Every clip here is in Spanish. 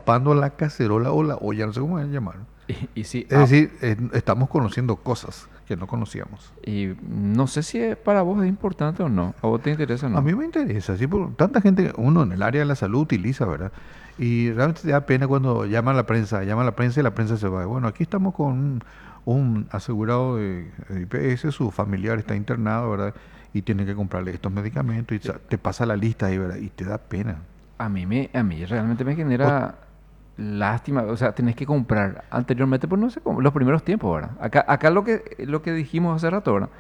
destapando la cacerola o la olla, no sé cómo se llamar. Y sí, Es decir, estamos conociendo cosas que no conocíamos. y no sé si para vos es importante o no. ¿A vos te interesa o A no? mí me interesa, sí, por tanta gente, uno en el área de la salud utiliza, ¿verdad? Y realmente te da pena cuando llama a la prensa y la prensa se va. Bueno, aquí estamos con un asegurado de IPS, su familiar está internado, ¿verdad? Y tiene que comprarle estos medicamentos y te pasa la lista ahí, ¿verdad? Y te da pena. A mí realmente me O- genera lástima. O sea, tenés que comprar anteriormente, pues no sé cómo, los primeros tiempos, ¿verdad? Acá lo que dijimos hace rato, ¿verdad?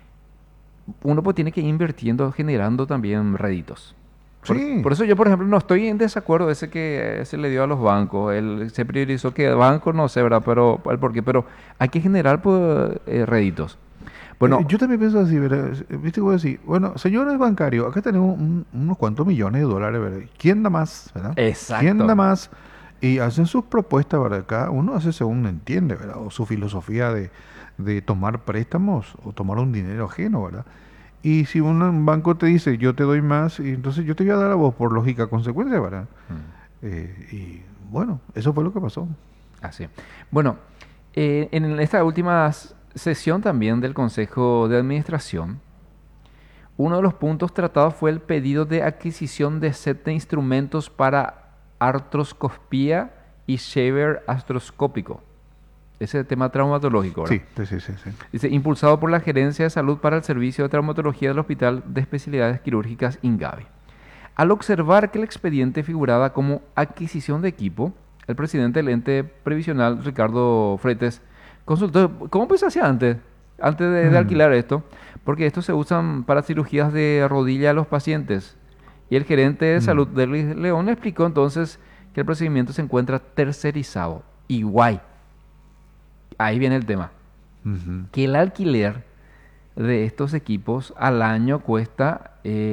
Uno pues tiene que ir invirtiendo, generando también réditos. sí, Por eso yo, por ejemplo, no estoy en desacuerdo ese que se le dio a los bancos. Él se priorizó que bancos, no sé, ¿verdad? Pero el por qué. Pero hay que generar pues, réditos. Bueno, yo también pienso así, ¿verdad? Viste, voy a decir, bueno, señores bancarios, acá tenemos unos cuantos millones de dólares, ¿verdad? ¿Quién da más, verdad? ¿Quién da exacto. más? Y hacen sus propuestas, ¿verdad? Cada uno hace según entiende, ¿verdad? O su filosofía de tomar préstamos o tomar un dinero ajeno, ¿verdad? Y si un banco te dice, yo te doy más, y entonces yo te voy a dar a vos por lógica consecuencia, ¿verdad? Mm, Y bueno, eso fue lo que pasó. así. Bueno, en esta última sesión también del Consejo de Administración, uno de los puntos tratados fue el pedido de adquisición de set de instrumentos para artroscopía y shaver astroscópico. Ese tema traumatológico, ¿verdad? Sí, sí, sí, sí, sí. Dice, impulsado por la Gerencia de Salud para el Servicio de Traumatología del Hospital de Especialidades Quirúrgicas INGAVI. Al observar que el expediente figuraba como adquisición de equipo, el presidente del ente previsional, Ricardo Freites, consultó cómo pues se hacía antes de Mm, alquilar esto, porque estos se usan para cirugías de rodilla a los pacientes. Y el gerente de mm, salud de Luis León le explicó entonces que el procedimiento se encuentra tercerizado. Y guay, ahí viene el tema, ujú. que el alquiler de estos equipos al año cuesta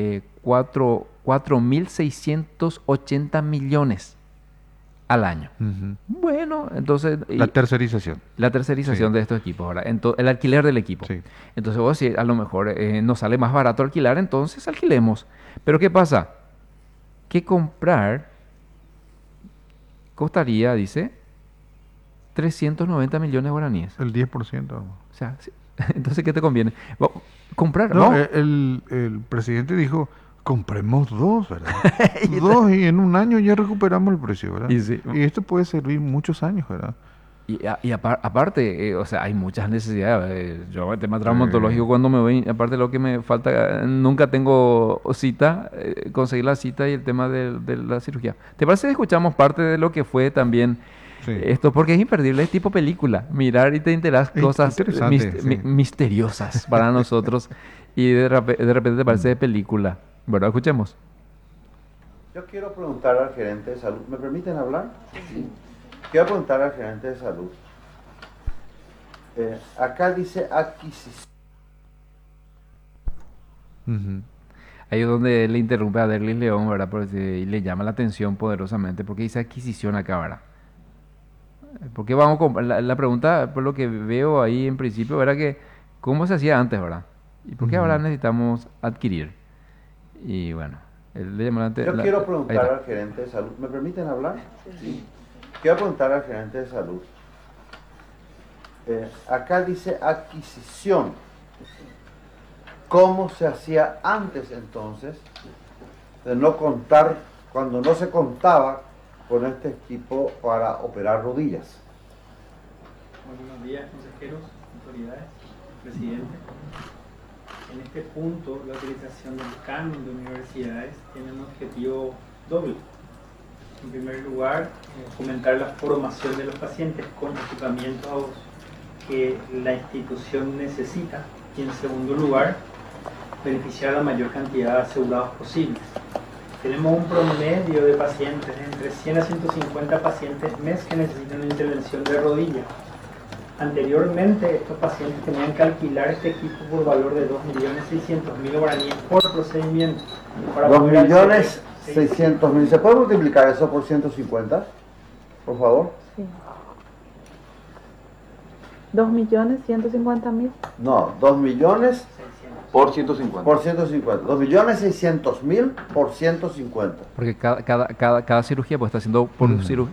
4.680 millones al año. Ujú. Bueno, entonces, La y tercerización. la Sí, tercerización de estos equipos ahora, el alquiler del equipo. sí. Entonces, vos si a lo mejor nos sale más barato alquilar, entonces alquilemos. Pero ¿qué pasa? Que comprar costaría, dice, 390 millones de guaraníes. El 10%. O sea, entonces, ¿qué te conviene? Comprar, No, vamos. el presidente dijo, compremos dos, ¿verdad? Y Dos y en un año ya recuperamos el precio, ¿verdad? y sí, Y esto puede servir muchos años, ¿verdad? aparte, o sea, hay muchas necesidades. Yo, el tema Eh, traumatológico, cuando me voy, aparte de lo que me falta, nunca tengo cita, conseguir la cita y el tema de la cirugía. ¿Te parece que escuchamos parte de lo que fue también sí. esto? Porque es imperdible, es tipo película. Mirar y te enteras cosas Interesante, sí. misteriosas para nosotros y de repente te parece Mm. de película. Bueno, escuchemos. Yo quiero preguntar al gerente de salud, ¿me permiten hablar? Sí. Quiero preguntar al gerente de salud. Acá dice adquisición. Ujú. Ahí es donde le interrumpe a Derlis León, ¿verdad? Y le llama la atención poderosamente porque dice adquisición acá, ¿verdad? Porque vamos con la pregunta, por lo que veo ahí en principio, era que cómo se hacía antes, ¿verdad? ¿Y por qué ahora Ujú. necesitamos adquirir? Y bueno, él le llama Yo quiero ahí preguntar está. al gerente de salud, ¿me permiten hablar? Sí. Quiero preguntar al gerente de salud. Acá dice adquisición. ¿Cómo se hacía antes entonces de no contar, cuando no se contaba con este equipo para operar rodillas? Buenos días, consejeros, autoridades, presidente. En este punto, la utilización del canon de universidades tiene un objetivo doble. En primer lugar, fomentar la formación de los pacientes con equipamientos que la institución necesita. Y en segundo lugar, beneficiar a la mayor cantidad de asegurados posibles. Tenemos un promedio de pacientes, entre 100 a 150 pacientes mes que necesitan una intervención de rodilla. Anteriormente, estos pacientes tenían que alquilar este equipo por valor de 2.600.000 guaraníes por procedimiento. Para poder acceder- 2.600.000. ¿Se puede multiplicar eso por 150? Por favor. Sí. 2.150.000. No, 2 millones 600. Por 150. por 150. 2.600.000 por 150. Porque cada cirugía pues está haciendo por Mm.